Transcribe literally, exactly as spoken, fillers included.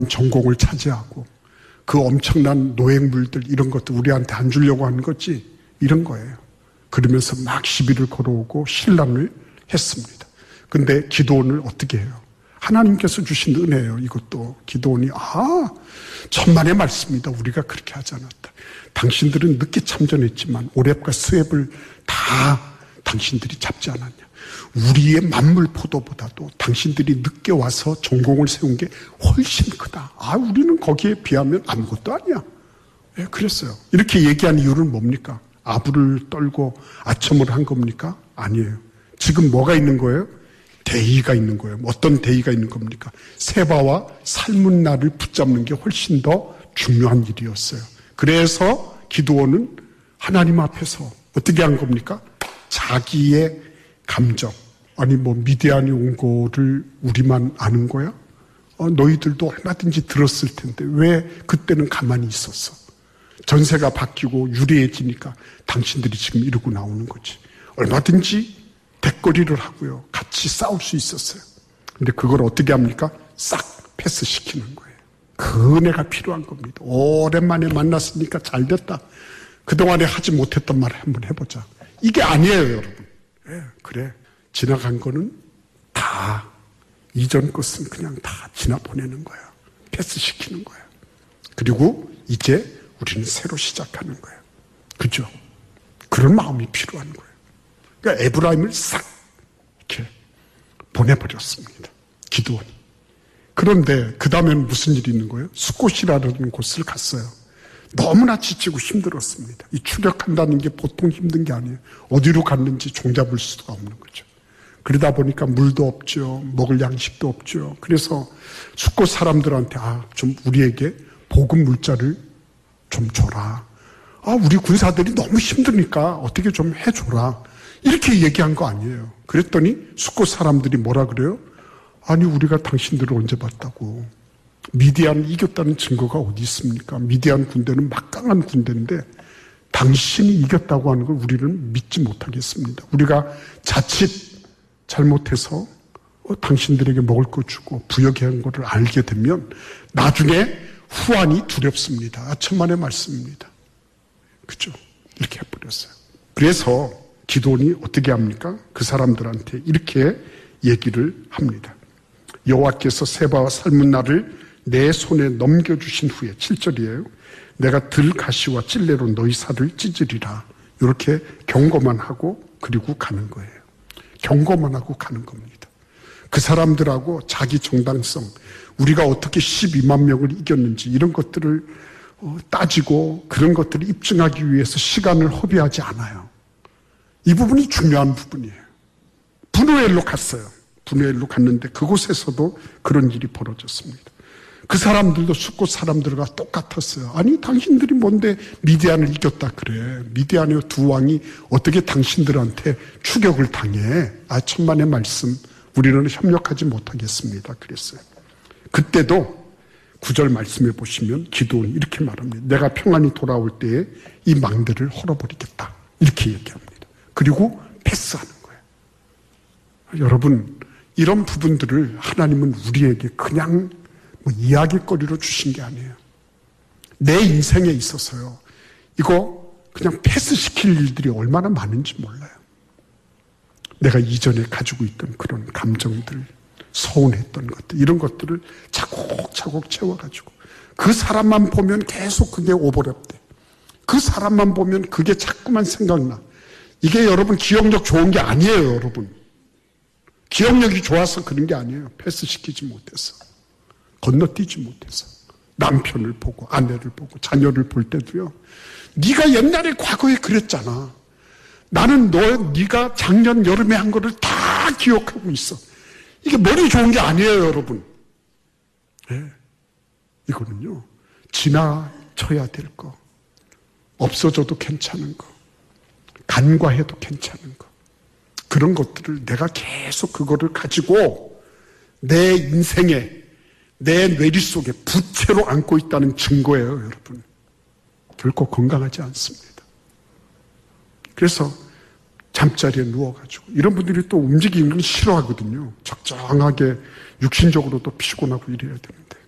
전공을 차지하고 그 엄청난 노획물들 이런 것도 우리한테 안 주려고 하는 거지 이런 거예요. 그러면서 막 시비를 걸어오고 신랑을 했습니다. 근데 기드온을 어떻게 해요? 하나님께서 주신 은혜예요. 이것도 기드온이 아 천만의 말씀이다. 우리가 그렇게 하지 않았다. 당신들은 늦게 참전했지만 오렙과 스웹을 다 당신들이 잡지 않았냐. 우리의 만물 포도보다도 당신들이 늦게 와서 전공을 세운 게 훨씬 크다. 아 우리는 거기에 비하면 아무것도 아니야. 예, 그랬어요. 이렇게 얘기한 이유는 뭡니까? 아부를 떨고 아첨을 한 겁니까? 아니에요. 지금 뭐가 있는 거예요? 대의가 있는 거예요. 어떤 대의가 있는 겁니까? 세바와 삶은 날을 붙잡는 게 훨씬 더 중요한 일이었어요. 그래서 기드온은 하나님 앞에서 어떻게 한 겁니까? 자기의 감정. 아니 뭐 미디안이 온 거를 우리만 아는 거야? 어, 너희들도 얼마든지 들었을 텐데 왜 그때는 가만히 있었어? 전세가 바뀌고 유리해지니까 당신들이 지금 이러고 나오는 거지. 얼마든지 대거리를 하고요. 같이 싸울 수 있었어요. 근데 그걸 어떻게 합니까? 싹 패스시키는 거예요. 그 은혜가 필요한 겁니다. 오랜만에 만났으니까 잘 됐다. 그동안에 하지 못했던 말을 한번 해보자. 이게 아니에요, 여러분. 예, 그래. 지나간 거는 다 이전 것은 그냥 다 지나보내는 거야. 패스시키는 거야. 그리고 이제 우리는 새로 시작하는 거예요. 그죠? 그런 마음이 필요한 거예요. 그러니까 에브라임을 싹 이렇게 보내버렸습니다. 기드온이. 그런데 그 다음에는 무슨 일이 있는 거예요? 숫곳이라는 곳을 갔어요. 너무나 지치고 힘들었습니다. 이 추격한다는 게 보통 힘든 게 아니에요. 어디로 갔는지 종잡을 수가 없는 거죠. 그러다 보니까 물도 없죠. 먹을 양식도 없죠. 그래서 숫곳 사람들한테 아, 좀 우리에게 보급 물자를 좀 줘라. 아, 우리 군사들이 너무 힘드니까 어떻게 좀 해줘라. 이렇게 얘기한 거 아니에요. 그랬더니 숫곳 사람들이 뭐라 그래요? 아니 우리가 당신들을 언제 봤다고. 미디안을 이겼다는 증거가 어디 있습니까? 미디안 군대는 막강한 군대인데 당신이 이겼다고 하는 걸 우리는 믿지 못하겠습니다. 우리가 자칫 잘못해서 어, 당신들에게 먹을 거 주고 부역한 것을 알게 되면 나중에 후환이 두렵습니다. 아, 천만의 말씀입니다. 그죠? 이렇게 해버렸어요. 그래서 기드온이 어떻게 합니까? 그 사람들한테 이렇게 얘기를 합니다. 여호와께서 세바와 살문나를 내 손에 넘겨주신 후에 칠 절이에요. 내가 들가시와 찔레로 너희 살을 찢으리라. 이렇게 경고만 하고 그리고 가는 거예요. 경고만 하고 가는 겁니다. 그 사람들하고 자기 정당성, 우리가 어떻게 십이만 명을 이겼는지 이런 것들을 따지고 그런 것들을 입증하기 위해서 시간을 허비하지 않아요. 이 부분이 중요한 부분이에요. 분우엘로 갔어요. 분우엘로 갔는데 그곳에서도 그런 일이 벌어졌습니다. 그 사람들도 숫곳 사람들과 똑같았어요. 아니 당신들이 뭔데 미디안을 이겼다 그래. 미디안의 두 왕이 어떻게 당신들한테 추격을 당해. 아 천만의 말씀 우리는 협력하지 못하겠습니다. 그랬어요. 그때도 구절 말씀해 보시면 기드온이 이렇게 말합니다. 내가 평안히 돌아올 때에 이 망대를 헐어버리겠다. 이렇게 얘기합니다. 그리고 패스하는 거예요. 여러분 이런 부분들을 하나님은 우리에게 그냥 뭐 이야기거리로 주신 게 아니에요. 내 인생에 있어서요. 이거 그냥 패스시킬 일들이 얼마나 많은지 몰라요. 내가 이전에 가지고 있던 그런 감정들, 서운했던 것들, 이런 것들을 차곡차곡 채워가지고 그 사람만 보면 계속 그게 오버랩돼. 그 사람만 보면 그게 자꾸만 생각나. 이게 여러분 기억력 좋은 게 아니에요, 여러분. 기억력이 좋아서 그런 게 아니에요. 패스시키지 못해서. 건너뛰지 못해서. 남편을 보고 아내를 보고 자녀를 볼 때도요. 네가 옛날에 과거에 그랬잖아. 나는 너 네가 작년 여름에 한 거를 다 기억하고 있어. 이게 머리 좋은 게 아니에요, 여러분. 네. 이거는요. 지나쳐야 될 거. 없어져도 괜찮은 거. 간과해도 괜찮은 거. 그런 것들을 내가 계속 그거를 가지고 내 인생에 내 뇌리 속에 부채로 안고 있다는 증거예요, 여러분. 결코 건강하지 않습니다. 그래서 잠자리에 누워가지고 이런 분들이 또 움직이는 건 싫어하거든요. 적정하게 육신적으로도 피곤하고 이래야 되는데